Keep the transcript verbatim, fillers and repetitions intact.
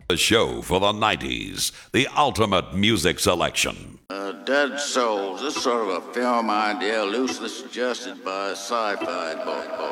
The show for the nineties, the ultimate music selection. Uh, Dead Souls, this is sort of a film idea loosely suggested by sci-fi book.